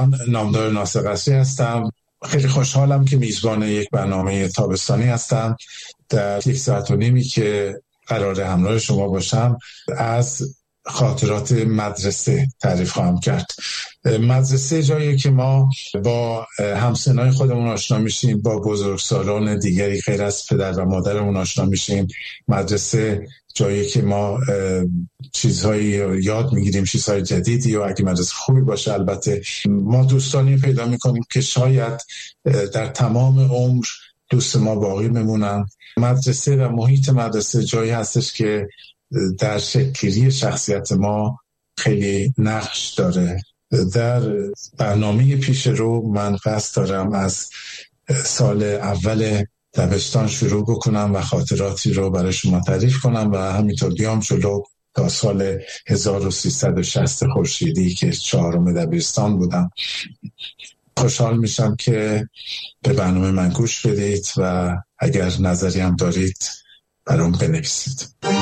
من نامدار ناصر قصری هستم. خیلی خوشحالم که میزبان یک برنامه تابستانی هستم. در 1 ساعت و نیمی که قرار همراه شما باشم از خاطرات مدرسه تعریف خواهم کرد. مدرسه جایی که ما با همسنای خودمون آشنا میشیم، با بزرگسالان دیگری غیر از پدر و مادرمون آشنا میشیم. مدرسه جایی که ما چیزهایی یاد میگیریم، چیزهای جدیدی، و اگه مدرسه خوبی باشه البته ما دوستانی پیدا میکنیم که شاید در تمام عمر دوست ما باقی میمونن. مدرسه و محیط مدرسه جایی هستش که در شکل‌گیری شخصیت ما خیلی نقش داره. در برنامه پیش رو من قصد دارم از سال اول دبستان شروع بکنم و خاطراتی رو برای شما تعریف کنم و همینطور بیام جلو تا سال 1360 خورشیدی که 4م دبستان بودم. خوشحال میشم که به برنامه من گوش بدید و اگر نظری هم دارید برام بنویسید.